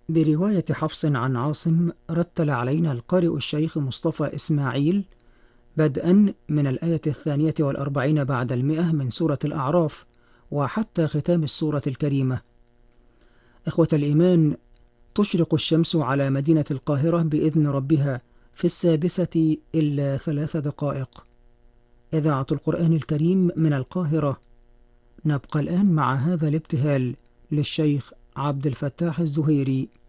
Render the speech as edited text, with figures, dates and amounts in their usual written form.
برواية حفص عن عاصم، رتل علينا القارئ الشيخ مصطفى إسماعيل بدءا من الآية 42 بعد 100 من سورة الأعراف وحتى ختام السورة الكريمة. إخوة الإيمان، تشرق الشمس على مدينة القاهرة بإذن ربها في 6:03. إذاعة القرآن الكريم من القاهرة. نبقى الآن مع هذا الابتهال للشيخ عبد الفتاح الزهيري.